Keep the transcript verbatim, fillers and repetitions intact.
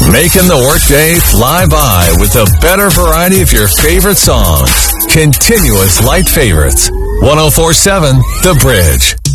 Making the workday fly by with a better variety of your favorite songs. Continuous light favorites. one oh four point seven The Bridge.